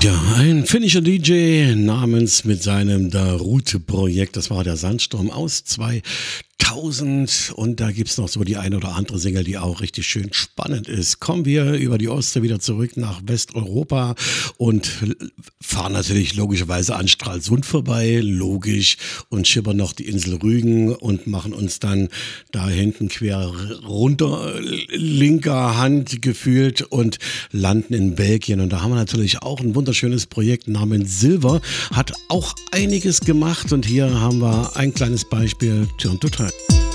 Ja, ein finnischer DJ namens mit seinem Route-Projekt, das war der Sandsturm aus 2000 und da gibt's noch so die eine oder andere Single, die auch richtig schön spannend ist. Kommen wir über die Ostsee wieder zurück nach Westeuropa und fahren natürlich logischerweise an Stralsund vorbei, logisch, und schippern noch die Insel Rügen und machen uns dann da hinten quer runter, linker Hand gefühlt und landen in Belgien. Und da haben wir natürlich auch ein wunderschönes Projekt namens Silver, hat auch einiges gemacht und hier haben wir ein kleines Beispiel, Turn to Time.